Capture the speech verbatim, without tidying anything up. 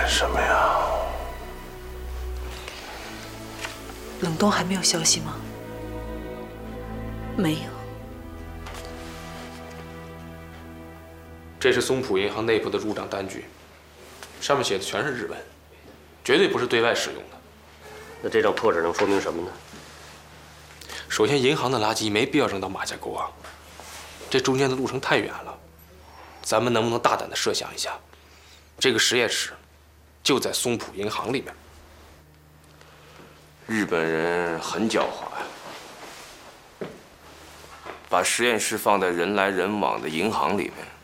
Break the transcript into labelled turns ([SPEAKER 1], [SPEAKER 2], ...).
[SPEAKER 1] 什么呀？
[SPEAKER 2] 冷冻还没有消息吗？
[SPEAKER 3] 没有。
[SPEAKER 4] 这是松浦银行内部的入账单据，上面写的全是日文，绝对不是对外使用的。
[SPEAKER 5] 那这张破纸能说明什么呢？
[SPEAKER 4] 首先，银行的垃圾没必要扔到马家沟啊，这中间的路程太远了。咱们能不能大胆的设想一下，这个实验室就在松浦银行里面？
[SPEAKER 1] 日本人很狡猾呀，把实验室放在人来人往的银行里面。